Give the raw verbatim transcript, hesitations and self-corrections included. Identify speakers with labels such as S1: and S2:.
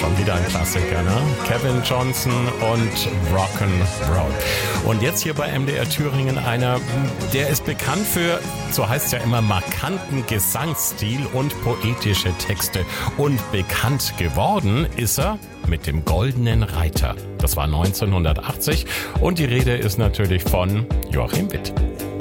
S1: Schon wieder ein Klassiker, ne? Kevin Johnson und Rock'n'Roll. Und jetzt hier bei M D R Thüringen einer, der ist bekannt für, so heißt es ja immer, markanten Gesangsstil und poetische Texte. Und bekannt geworden ist er mit dem Goldenen Reiter. Das war neunzehnhundertachtzig und die Rede ist natürlich von Joachim Witt.